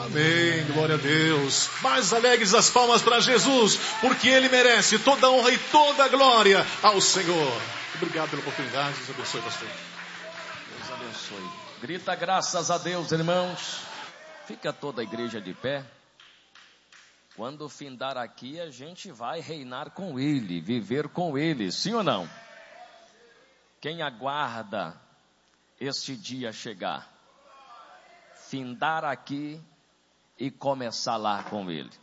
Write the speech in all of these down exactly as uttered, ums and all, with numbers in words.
Amém, glória a Deus. Mais alegres as palmas para Jesus, porque Ele merece toda a honra e toda a glória ao Senhor. Obrigado pela oportunidade, Deus abençoe, pastor. Deus abençoe. Grita graças a Deus, irmãos. Fica toda a igreja de pé. Quando findar aqui, a gente vai reinar com Ele, viver com Ele, sim ou não? Quem aguarda este dia chegar? Findar aqui e começar lá com Ele.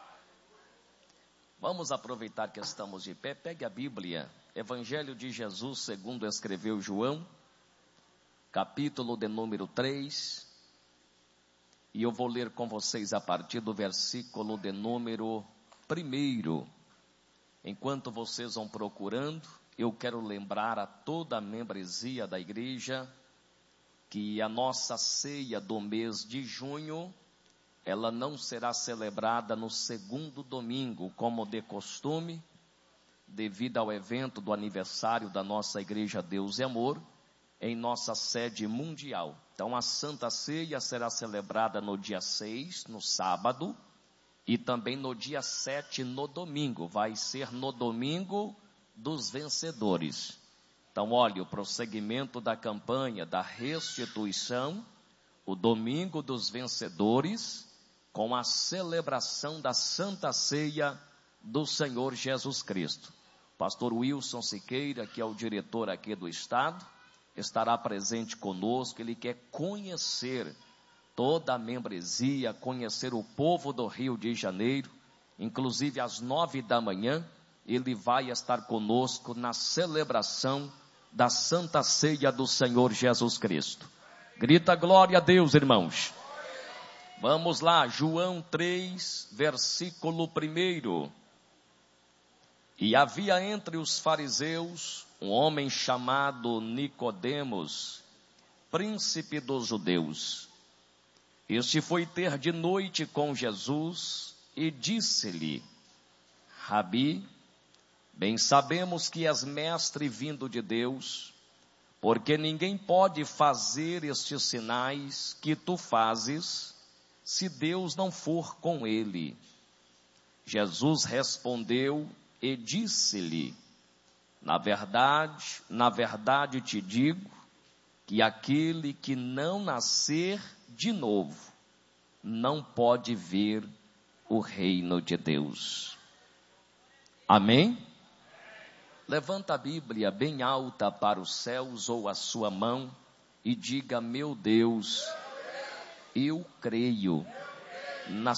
Vamos aproveitar que estamos de pé. Pegue a Bíblia, Evangelho de Jesus segundo escreveu João, capítulo de número três, e eu vou ler com vocês a partir do versículo de número primeiro. Enquanto vocês vão procurando, eu quero lembrar a toda a membresia da igreja que a nossa ceia do mês de junho, ela não será celebrada no segundo domingo, como de costume, devido ao evento do aniversário da nossa igreja Deus e Amor, em nossa sede mundial. Então a Santa Ceia será celebrada no dia seis, no sábado, e também no dia sete, no domingo. Vai ser no domingo dos vencedores. Então olha, o prosseguimento da campanha da restituição, o domingo dos vencedores, com a celebração da Santa Ceia do Senhor Jesus Cristo. Pastor Wilson Siqueira, que é o diretor aqui do estado, estará presente conosco. Ele quer conhecer toda a membresia, conhecer o povo do Rio de Janeiro. Inclusive às nove da manhã, ele vai estar conosco na celebração da Santa Ceia do Senhor Jesus Cristo. Grita glória a Deus, irmãos. Vamos lá, João três, versículo primeiro. E havia entre os fariseus um homem chamado Nicodemos, príncipe dos judeus. Este foi ter de noite com Jesus e disse-lhe: Rabi, bem sabemos que és mestre vindo de Deus, porque ninguém pode fazer estes sinais que tu fazes, se Deus não for com ele. Jesus respondeu e disse-lhe: Na verdade, na verdade te digo, que aquele que não nascer de novo, não pode ver o reino de Deus. Amém? Levanta a Bíblia bem alta para os céus ou a sua mão e diga: meu Deus, eu creio na